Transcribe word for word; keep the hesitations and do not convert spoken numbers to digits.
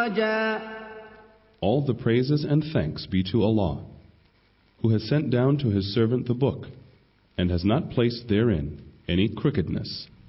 إِعْوَجًا. All the praises and thanks be to Allah, who has sent down to His servant the book, and has not placed therein any crookedness.